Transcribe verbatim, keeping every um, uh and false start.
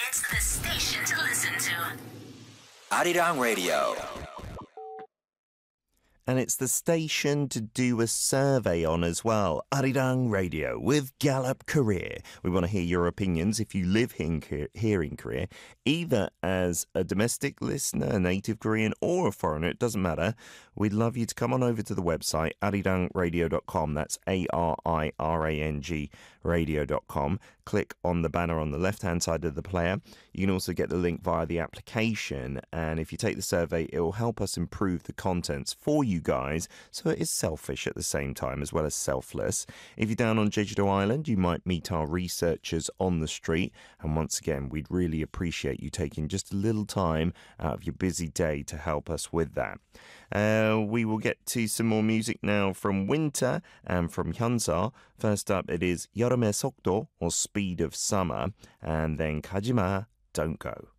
It's the station to listen to. Arirang Radio. And it's the station to do a survey on as well. Arirang Radio with Gallup Korea. We want to hear your opinions if you live in, here in Korea, either as a domestic listener, a native Korean, or a foreigner. It doesn't matter. We'd love you to come on over to the website, arirang radio dot com. That's A R I R A N G radio dot com. Click on the banner on the left-hand side of the player. You can also get the link via the application. And if you take the survey, it will help us improve the contents for you guys, so it is selfish at the same time as well as selfless. If you're down on Jeju-do Island, you might meet our researchers on the street, and once again we'd really appreciate you taking just a little time out of your busy day to help us with that. Uh, we will get to some more music now from Winter and from Hyunsa. First up it is 여름의 속도, or Speed of Summer, and then 가지마, Don't Go.